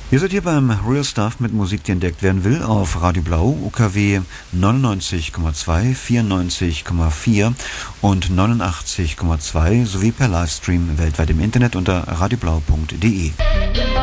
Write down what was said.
Ihr seid hier beim Real Stuff mit Musik, die entdeckt werden will, auf Radio Blau, UKW 99,2, 94,4 und 89,2 sowie per Livestream weltweit im Internet unter radioblau.de.